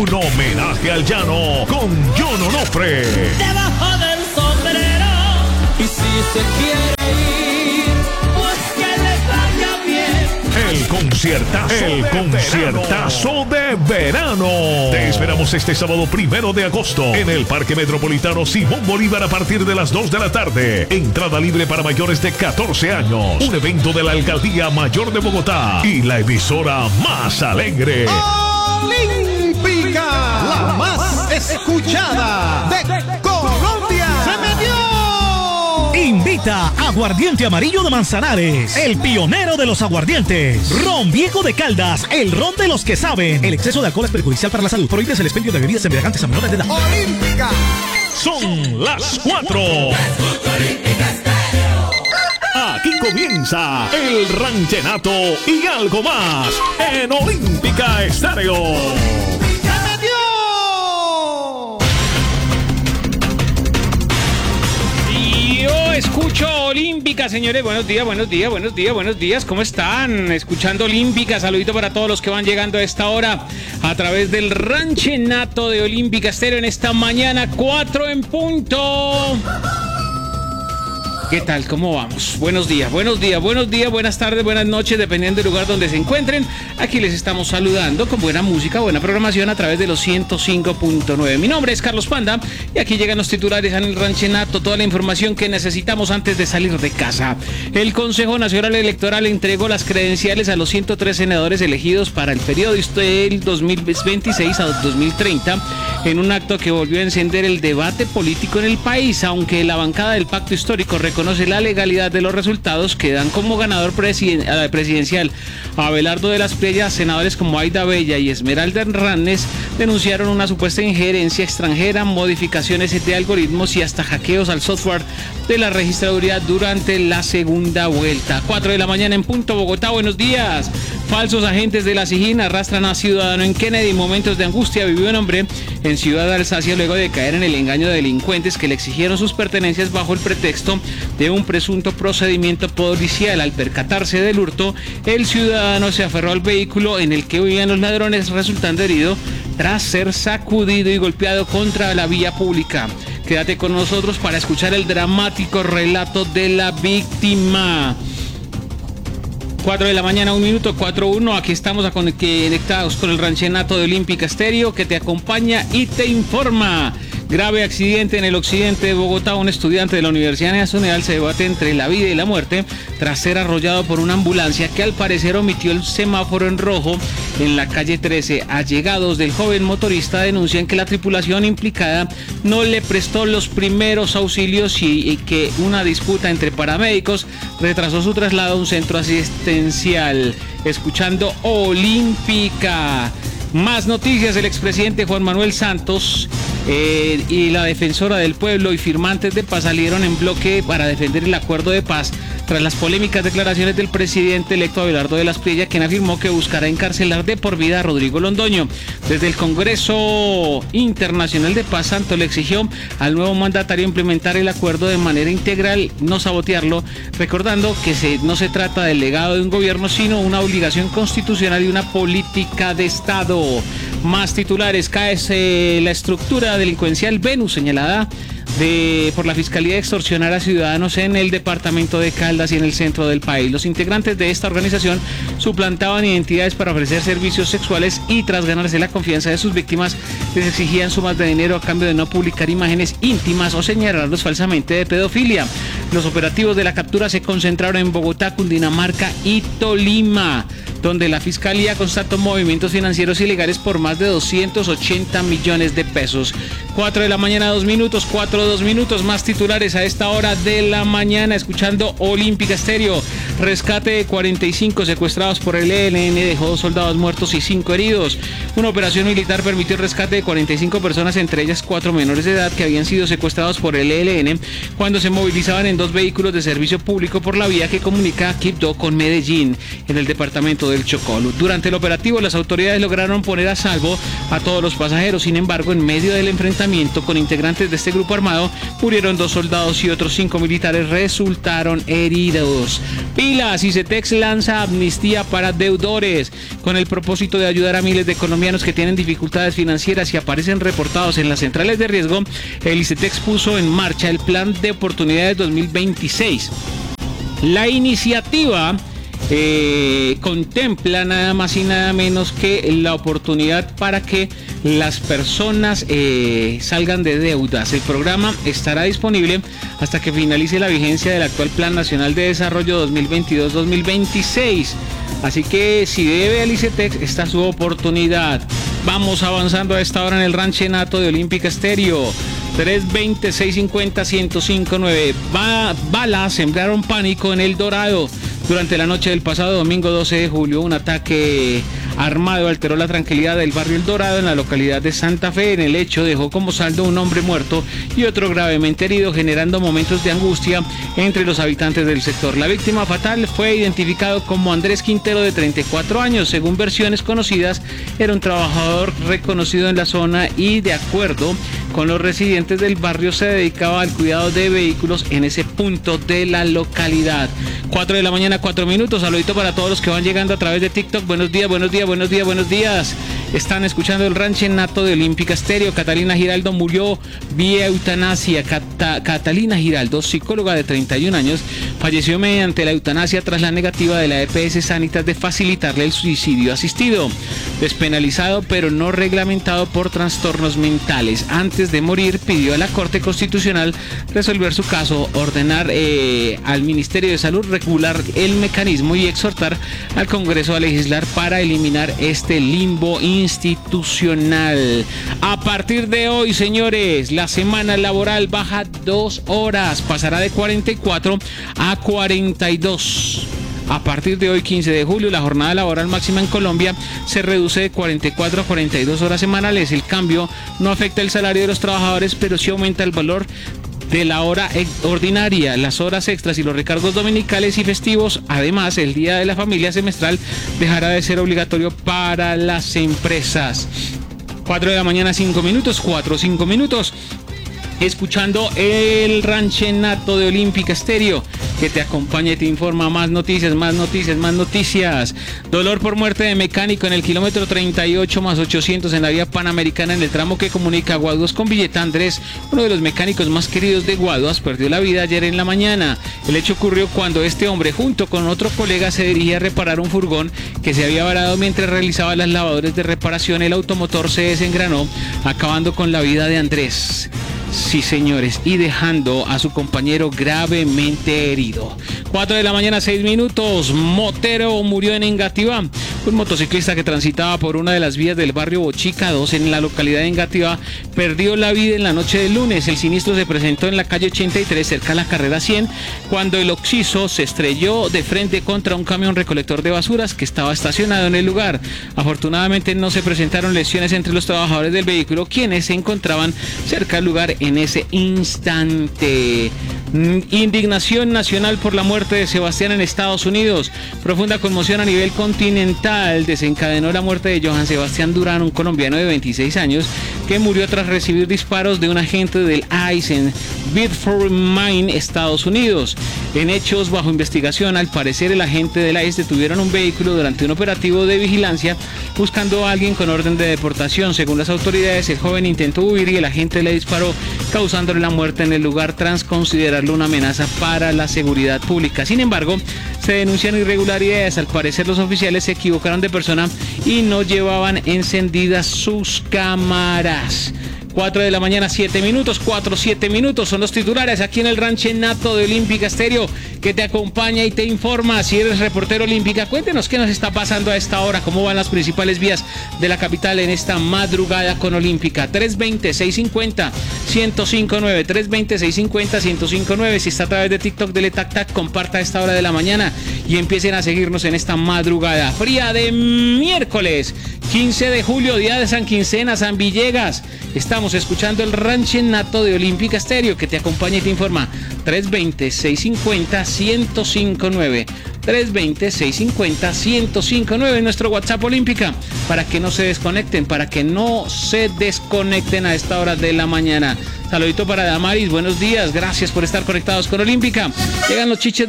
Un homenaje al llano con John Onofre. Debajo del sombrero. Y si se quiere ir, pues que le vaya bien. El conciertazo de verano. Te esperamos este sábado 1 de agosto en el Parque Metropolitano Simón Bolívar a partir de las 2 de la tarde. Entrada libre para mayores de 14 años. Un evento de la Alcaldía Mayor de Bogotá y la emisora más alegre. Olímpica, la más escuchada de Colombia. ¡Se metió! Invita Aguardiente Amarillo de Manzanares, el pionero de los aguardientes. Ron Viejo de Caldas, el ron de los que saben. El exceso de alcohol es perjudicial para la salud. Prohíbe el expendio de bebidas embriagantes a menores de edad. Olímpica. Son las 4. Aquí comienza el ranchenato y algo más en Olímpica Estéreo. Yo escucho Olímpica, señores. Buenos días. ¿Cómo están? Escuchando Olímpica. Saludito para todos los que van llegando a esta hora a través del ranchenato de Olímpica Estéreo en esta mañana 4 en punto. ¿Qué tal? ¿Cómo vamos? Buenos días, buenas tardes, buenas noches, dependiendo del lugar donde se encuentren. Aquí les estamos saludando con buena música, buena programación a través de los 105.9. Mi nombre es Carlos Panda y aquí llegan los titulares en el ranchenato, toda la información que necesitamos antes de salir de casa. El Consejo Nacional Electoral entregó las credenciales a los 103 senadores elegidos para el periodo del 2026 a 2030 en un acto que volvió a encender el debate político en el país, aunque la bancada del Pacto Histórico reconoce la legalidad de los resultados que dan como ganador presidencial a Abelardo de las Playas. Senadores como Aida Bella y Esmeralda Hernández denunciaron una supuesta injerencia extranjera, modificaciones de algoritmos y hasta hackeos al software de la registraduría durante la segunda vuelta. 4 de la mañana en punto, Bogotá, buenos días. Falsos agentes de la SIJIN arrastran a ciudadano en Kennedy. Momentos de angustia vivió un hombre en Ciudad de Alsacia luego de caer en el engaño de delincuentes que le exigieron sus pertenencias bajo el pretexto de un presunto procedimiento policial. Al percatarse del hurto, el ciudadano se aferró al vehículo en el que huían los ladrones, resultando herido tras ser sacudido y golpeado contra la vía pública. Quédate con nosotros para escuchar el dramático relato de la víctima. 4 de la mañana, 1 minuto, 4:1. Aquí estamos conectados con el ranchenato de Olímpica Estéreo que te acompaña y te informa. Grave accidente en el occidente de Bogotá. Un estudiante de la Universidad Nacional se debate entre la vida y la muerte tras ser arrollado por una ambulancia que al parecer omitió el semáforo en rojo en la calle 13. Allegados del joven motorista denuncian que la tripulación implicada no le prestó los primeros auxilios y que una disputa entre paramédicos retrasó su traslado a un centro asistencial. Escuchando Olímpica. Más noticias. El expresidente Juan Manuel Santos y la defensora del pueblo y firmantes de paz salieron en bloque para defender el acuerdo de paz tras las polémicas declaraciones del presidente electo Abelardo de las Playas, quien afirmó que buscará encarcelar de por vida a Rodrigo Londoño. Desde el Congreso Internacional de Paz, Santos le exigió al nuevo mandatario implementar el acuerdo de manera integral, no sabotearlo, recordando que no se trata del legado de un gobierno, sino una obligación constitucional y una política de Estado. Más titulares. Cae la estructura delincuencial Venus, señalada por la Fiscalía de extorsionar a ciudadanos en el departamento de Caldas y en el centro del país. Los integrantes de esta organización suplantaban identidades para ofrecer servicios sexuales y tras ganarse la confianza de sus víctimas les exigían sumas de dinero a cambio de no publicar imágenes íntimas o señalarlos falsamente de pedofilia. Los operativos de la captura se concentraron en Bogotá, Cundinamarca y Tolima, donde la Fiscalía constató movimientos financieros ilegales por más de 280 millones de pesos. 4 de la mañana, 2 minutos, 4:02 minutos. Más titulares a esta hora de la mañana, escuchando Olímpica Estéreo. Rescate de 45 secuestrados por el ELN dejó 2 soldados muertos y 5 heridos. Una operación militar permitió el rescate de 45 personas, entre ellas 4 menores de edad que habían sido secuestrados por el ELN cuando se movilizaban en 2 vehículos de servicio público por la vía que comunica Quibdó con Medellín, en el departamento del Chocó. Durante el operativo, las autoridades lograron poner a salvo a todos los pasajeros. Sin embargo, en medio del enfrentamiento con integrantes de este grupo armado, murieron 2 soldados y otros 5 militares resultaron heridos. Pilas, ICETEX lanza amnistía para deudores. Con el propósito de ayudar a miles de colombianos que tienen dificultades financieras y aparecen reportados en las centrales de riesgo, el ICETEX puso en marcha el Plan de Oportunidades 2026. La iniciativa contempla nada más y nada menos que la oportunidad para que las personas salgan de deudas. El programa estará disponible hasta que finalice la vigencia del actual Plan Nacional de Desarrollo 2022-2026. Así que si debe al ICETEX, esta es su oportunidad. Vamos avanzando a esta hora en el ranchenato de Olímpica Estéreo. 320-650-1059. Balas sembraron pánico en El Dorado. Durante la noche del pasado domingo 12 de julio, un ataque armado alteró la tranquilidad del barrio El Dorado en la localidad de Santa Fe. En el hecho dejó como saldo un hombre muerto y otro gravemente herido, generando momentos de angustia entre los habitantes del sector. La víctima fatal fue identificado como Andrés Quintero, de 34 años. Según versiones conocidas, era un trabajador reconocido en la zona y, de acuerdo con los residentes del barrio, se dedicaba al cuidado de vehículos en ese punto de la localidad. 4 de la mañana, 4 minutos. Saludito para todos los que van llegando a través de TikTok. Buenos días, buenos días, buenos días, buenos días. Están escuchando el ranchenato de Olímpica Estéreo. Catalina Giraldo murió vía eutanasia. Catalina Giraldo, psicóloga de 31 años, falleció mediante la eutanasia tras la negativa de la EPS Sanitas de facilitarle el suicidio asistido. Despenalizado pero no reglamentado por trastornos mentales. Antes de morir, pidió a la Corte Constitucional resolver su caso, ordenar al Ministerio de Salud regular el mecanismo y exhortar al Congreso a legislar para eliminar este limbo institucional. A partir de hoy, señores, la semana laboral baja 2 horas, pasará de 44 a 42. A partir de hoy, 15 de julio, la jornada laboral máxima en Colombia se reduce de 44 a 42 horas semanales. El cambio no afecta el salario de los trabajadores, pero sí aumenta el valor de la hora ordinaria, las horas extras y los recargos dominicales y festivos. Además, el Día de la Familia semestral dejará de ser obligatorio para las empresas. 4 de la mañana, 5 minutos, 4 o 5 minutos. Escuchando el ranchenato de Olímpica Estéreo, que te acompaña y te informa. Más noticias, más noticias, más noticias. Dolor por muerte de mecánico en el kilómetro 38 más 800 en la vía Panamericana, en el tramo que comunica Guaduas con Villeta Andrés. Uno de los mecánicos más queridos de Guaduas perdió la vida ayer en la mañana. El hecho ocurrió cuando este hombre, junto con otro colega, se dirigía a reparar un furgón que se había varado mientras realizaba las labores de reparación. El automotor se desengranó, acabando con la vida de Andrés. Sí, señores, y dejando a su compañero gravemente herido. 4 de la mañana, 6 minutos. Motero murió en Engativá. Un motociclista que transitaba por una de las vías del barrio Bochica 2 en la localidad de Engativá perdió la vida en la noche del lunes. El siniestro se presentó en la calle 83, cerca a la carrera 100, cuando el occiso se estrelló de frente contra un camión recolector de basuras que estaba estacionado en el lugar. Afortunadamente no se presentaron lesiones entre los trabajadores del vehículo, quienes se encontraban cerca del lugar en ese instante. Indignación nacional por la muerte de Sebastián en Estados Unidos. Profunda conmoción a nivel continental desencadenó la muerte de Johann Sebastián Durán, un colombiano de 26 años que murió tras recibir disparos de un agente del ICE en Bedford, Maine, Estados Unidos. En hechos bajo investigación, al parecer el agente del ICE detuvieron un vehículo durante un operativo de vigilancia buscando a alguien con orden de deportación. Según las autoridades, el joven intentó huir y el agente le disparó, causándole la muerte en el lugar tras considerarlo una amenaza para la seguridad pública. Sin embargo, se denuncian irregularidades. Al parecer, los oficiales se equivocaron de persona y no llevaban encendidas sus cámaras. 4 de la mañana, 7 minutos, 4, 7 minutos, son los titulares aquí en el ranchenato de Olímpica Estéreo, que te acompaña y te informa. Si eres reportero olímpica, cuéntenos qué nos está pasando a esta hora, cómo van las principales vías de la capital en esta madrugada con Olímpica. 320-650-1059, 320-650-1059. Si está a través de TikTok, dele tac tac, comparta a esta hora de la mañana y empiecen a seguirnos en esta madrugada fría de miércoles 15 de julio, día de San Quincena, San Villegas. Estamos estamos escuchando el Ranchenato de Olímpica Estéreo, que te acompaña y te informa. 320-650-1059. 320-650-1059, nuestro WhatsApp Olímpica, para que no se desconecten, a esta hora de la mañana. Saludito para Damaris, buenos días, gracias por estar conectados con Olímpica. Llegan los chiches